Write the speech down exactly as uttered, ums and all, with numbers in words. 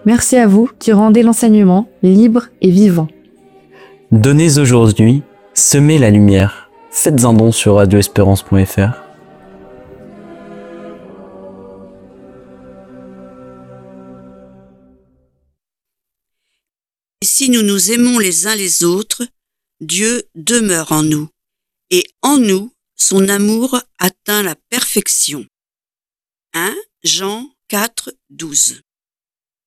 Merci à vous qui rendez l'enseignement libre et vivant. Donnez aujourd'hui, semez la lumière. Faites un don sur radio espérance point f r. Et si nous nous aimons les uns les autres, Dieu demeure en nous, et en nous, son amour atteint la perfection. un Jean quatre, douze.